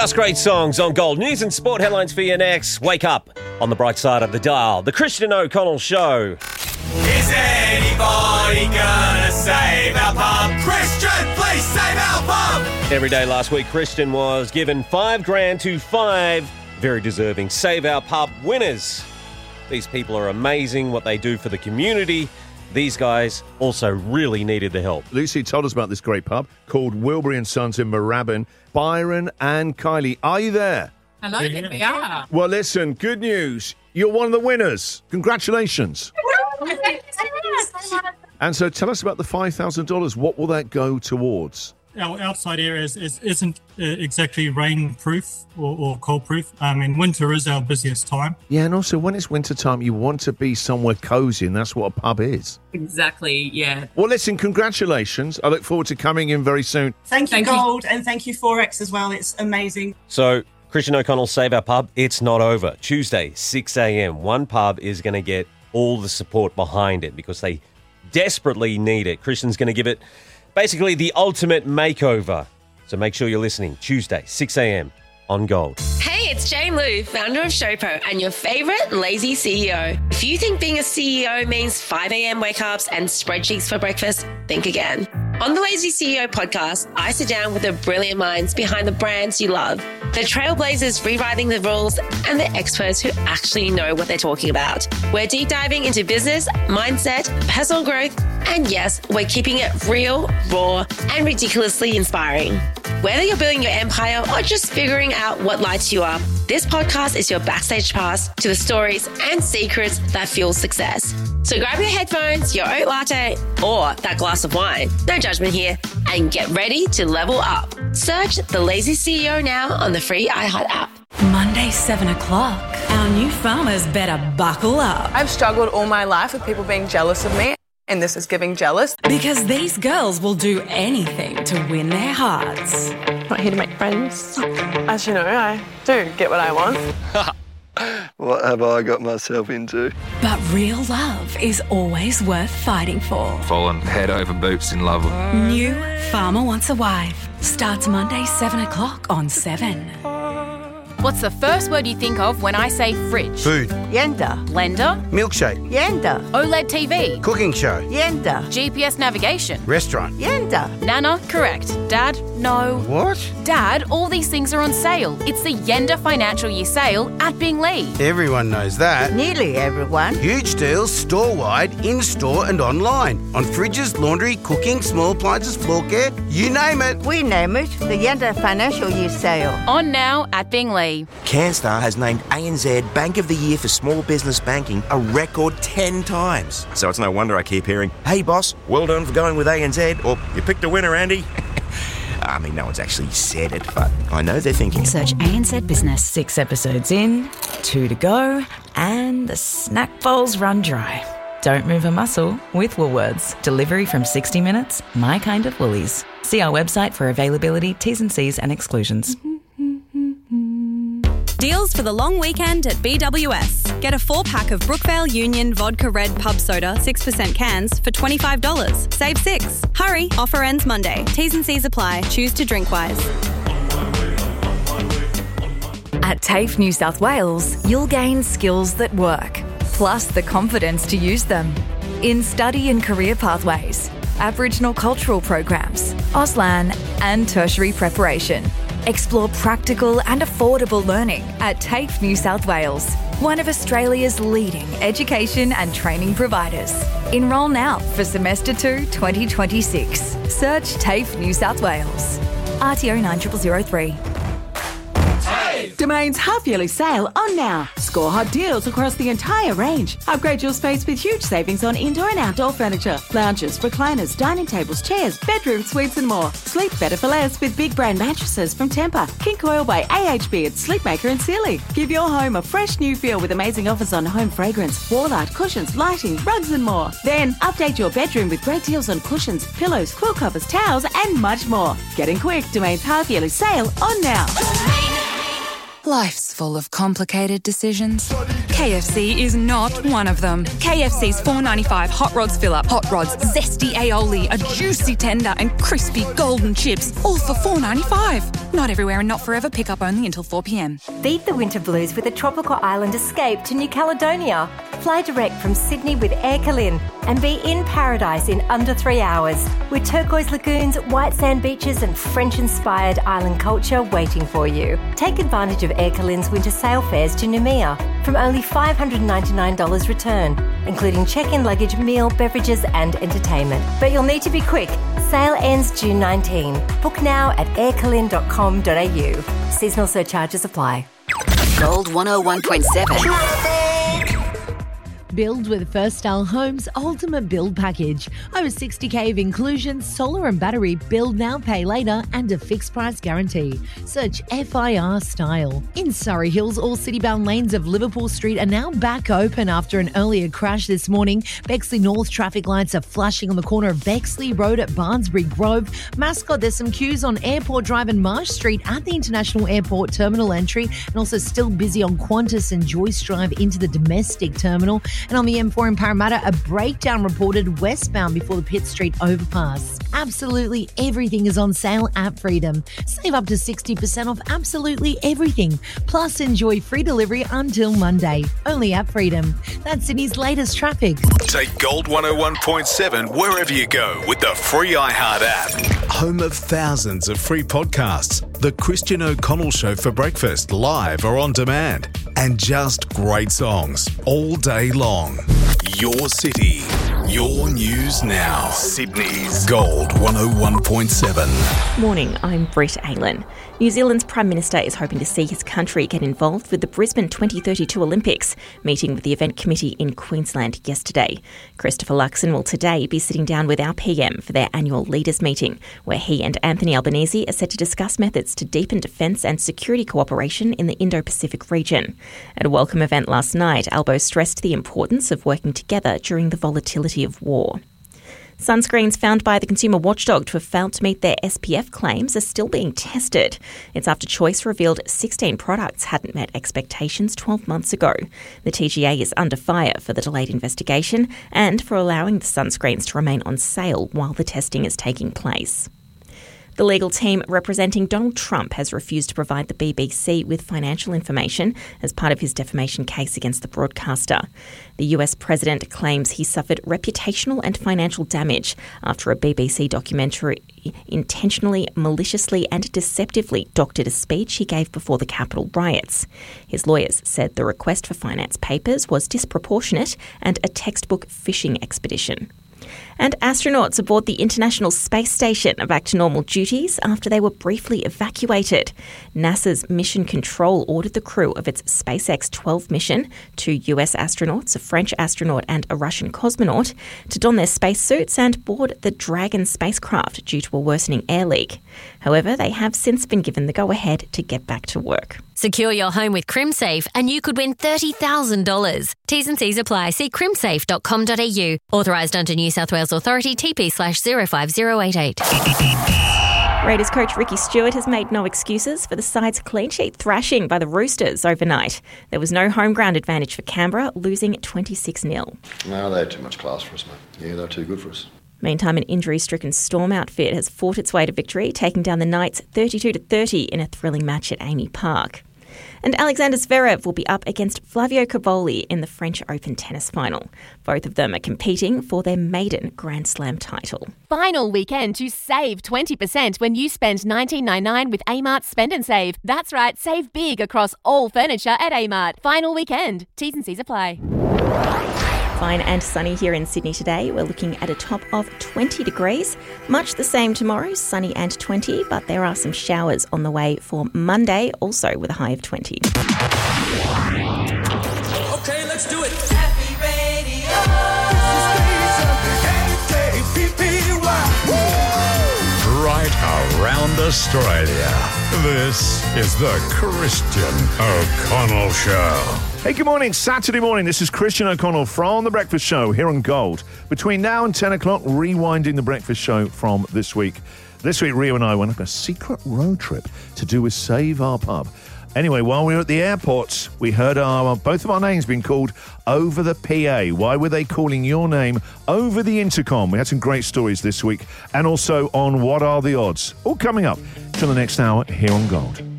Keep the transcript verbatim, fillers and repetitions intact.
Last great songs on Gold. News and sport headlines for you next. Wake up on the bright side of the dial. The Christian O'Connell Show. Is anybody gonna save our pub? Christian, please save our pub! Every day last week, Christian was given five grand to five very deserving Save Our Pub winners. These people are amazing, what they do for the community. These guys also really needed the help. Lucy told us about this great pub called Wilbury and Sons in Moorabbin. Byron and Kylie, are you there? Hello, here we are. Well, listen, good news. You're one of the winners. Congratulations. And so tell us about the five thousand dollars. What will that go towards? Our outside area is, is, isn't uh, exactly rain-proof or, or cold-proof. I mean, winter is our busiest time. Yeah, and also when it's winter time, you want to be somewhere cosy, and that's what a pub is. Exactly, yeah. Well, listen, congratulations. I look forward to coming in very soon. Thank you, Thank you. Gold, and thank you, Forex, as well. It's amazing. So, Christian O'Connell Save Our Pub, it's not over. Tuesday, six a.m. One pub is going to get all the support behind it because they desperately need it. Christian's going to give it basically the ultimate makeover. So make sure you're listening. Tuesday, six a.m. on Gold. Hey, it's Jane Lou, founder of Showpo and your favourite lazy C E O. If you think being a C E O means five a.m. wake-ups and spreadsheets for breakfast, think again. On the Lazy C E O podcast, I sit down with the brilliant minds behind the brands you love, the trailblazers rewriting the rules, and the experts who actually know what they're talking about. We're deep diving into business, mindset, personal growth, and yes, we're keeping it real, raw, and ridiculously inspiring. Whether you're building your empire or just figuring out what lights you up, this podcast is your backstage pass to the stories and secrets that fuel success. So grab your headphones, your oat latte, or that glass of wine, no judgment here, and get ready to level up. Search The Lazy C E O now on the free iHeart app. Monday, seven o'clock. Our new farmers better buckle up. I've struggled all my life with people being jealous of me, and this is giving jealous. Because these girls will do anything to win their hearts. Not here to make friends. As you know, I do get what I want. What have I got myself into? But real love is always worth fighting for. Fallen head over boots in love. New Farmer Wants a Wife starts Monday, seven o'clock on seven. What's the first word you think of when I say fridge? Food. Yenda. Blender. Milkshake. Yenda. OLED T V. Cooking show. Yenda. G P S navigation. Restaurant. Yenda. Nana, correct. Dad, no. What? Dad, all these things are on sale. It's the Yenda Financial Year Sale at Bingley. Everyone knows that. Nearly everyone. Huge deals store-wide, in-store and online. On fridges, laundry, cooking, small appliances, floor care, you name it. We name it the Yenda Financial Year Sale. On now at Bingley. CanStar has named A N Z Bank of the Year for Small Business Banking a record ten times. So it's no wonder I keep hearing, hey boss, well done for going with A N Z, or you picked a winner, Andy. I mean, no one's actually said it, but I know they're thinking. Search A N Z Business. Six episodes in, two to go, and the snack bowls run dry. Don't move a muscle with Woolworths. Delivery from sixty minutes, my kind of Woolies. See our website for availability, T's and C's and exclusions. Deals for the long weekend at B W S. Get a four-pack of Brookvale Union Vodka Red Pub Soda, six percent cans for twenty-five dollars. Save six. Hurry, offer ends Monday. T's and C's apply. Choose to drink wise. At TAFE New South Wales, you'll gain skills that work, plus the confidence to use them. In study and career pathways, Aboriginal cultural programs, Auslan and tertiary preparation. Explore practical and affordable learning at TAFE New South Wales, one of Australia's leading education and training providers. Enrol now for Semester two twenty twenty-six. Search TAFE New South Wales. R T O nine zero zero zero three. Domain's half-yearly sale on now. Score hot deals across the entire range. Upgrade your space with huge savings on indoor and outdoor furniture, lounges, recliners, dining tables, chairs, bedroom suites and more. Sleep better for less with big brand mattresses from Tempur, King Coil by A H B, Sleepmaker and Sealy. Give your home a fresh new feel with amazing offers on home fragrance, wall art, cushions, lighting, rugs and more. Then update your bedroom with great deals on cushions, pillows, quilt covers, towels and much more. Getting quick, Domain's half-yearly sale on now. Life's full of complicated decisions. K F C is not one of them. K F C's four dollars ninety-five Hot Rods fill-up, hot rods, zesty aioli, a juicy tender and crispy golden chips, all for four dollars ninety-five. Not everywhere and not forever. Pick up only until four p.m. Beat the winter blues with a tropical island escape to New Caledonia. Fly direct from Sydney with Air Calin and be in paradise in under three hours with turquoise lagoons, white sand beaches and French-inspired island culture waiting for you. Take advantage of Air Calin's winter sail fares to Noumea from only five hundred ninety-nine dollars return, including check-in luggage, meal, beverages and entertainment. But you'll need to be quick. Sale ends June nineteenth. Book now at air calin dot com dot a u. Seasonal surcharges apply. Gold one oh one point seven. Build with First Style Homes Ultimate Build Package. Over sixty thousand of inclusions, solar and battery, build now, pay later, and a fixed price guarantee. Search F I R Style. In Surrey Hills, all city-bound lanes of Liverpool Street are now back open after an earlier crash this morning. Bexley North traffic lights are flashing on the corner of Bexley Road at Barnsbury Grove. Mascot, there's some queues on Airport Drive and Marsh Street at the International Airport Terminal entry, and also still busy on Qantas and Joyce Drive into the domestic terminal. And on the M four in Parramatta, a breakdown reported westbound before the Pitt Street overpass. Absolutely everything is on sale at Freedom. Save up to sixty percent off absolutely everything. Plus, enjoy free delivery until Monday. Only at Freedom. That's Sydney's latest traffic. Take Gold one oh one point seven wherever you go with the free iHeart app. Home of thousands of free podcasts. The Christian O'Connell Show for breakfast, live or on demand. And just great songs all day long. Your city, your news now. Sydney's Gold one oh one point seven. Morning, I'm Brett Aylan. New Zealand's Prime Minister is hoping to see his country get involved with the Brisbane twenty thirty-two Olympics, meeting with the event committee in Queensland yesterday. Christopher Luxon will today be sitting down with our P M for their annual leaders meeting, where he and Anthony Albanese are set to discuss methods to deepen defence and security cooperation in the Indo-Pacific region. At a welcome event last night, Albo stressed the importance of working together during the volatility of war. Sunscreens found by the Consumer Watchdog to have failed to meet their S P F claims are still being tested. It's after Choice revealed sixteen products hadn't met expectations twelve months ago. The T G A is under fire for the delayed investigation and for allowing the sunscreens to remain on sale while the testing is taking place. The legal team representing Donald Trump has refused to provide the B B C with financial information as part of his defamation case against the broadcaster. The U S president claims he suffered reputational and financial damage after a B B C documentary intentionally, maliciously and deceptively doctored a speech he gave before the Capitol riots. His lawyers said the request for finance papers was disproportionate and a textbook fishing expedition. And astronauts aboard the International Space Station are back to normal duties after they were briefly evacuated. NASA's Mission Control ordered the crew of its SpaceX twelve mission, two U S astronauts, a French astronaut and a Russian cosmonaut, to don their spacesuits and board the Dragon spacecraft due to a worsening air leak. However, they have since been given the go-ahead to get back to work. Secure your home with CrimSafe and you could win thirty thousand dollars. T's and C's apply. See crimsafe dot com dot a u. Authorised under New South Wales Authority, T P slash zero five zero eight eight. Raiders coach Ricky Stewart has made no excuses for the side's clean sheet thrashing by the Roosters overnight. There was no home ground advantage for Canberra, losing twenty-six nil. No, they had too much class for us, mate. Yeah, they're too good for us. Meantime, an injury-stricken Storm outfit has fought its way to victory, taking down the Knights thirty-two to thirty in a thrilling match at Amy Park. And Alexander Zverev will be up against Flavio Cobolli in the French Open tennis final. Both of them are competing for their maiden Grand Slam title. Final weekend to save twenty percent when you spend nineteen ninety-nine with Amart Spend and Save. That's right, save big across all furniture at Amart. Final weekend. T's and C's apply. Fine and sunny here in Sydney today. We're looking at a top of twenty degrees. Much the same tomorrow, sunny and twenty, but there are some showers on the way for Monday, also with a high of twenty. Okay, let's do it. Happy Radio. Right around Australia. This is the Christian O'Connell Show. Hey, good morning. Saturday morning. This is Christian O'Connell from The Breakfast Show here on Gold. Between now and ten o'clock, rewinding The Breakfast Show from this week. This week, Rio and I went on a secret road trip to do with Save Our Pub. Anyway, while we were at the airport, we heard our both of our names being called over the P A. Why were they calling your name over the intercom? We had some great stories this week, and also on What Are the Odds? All coming up till the next hour here on Gold.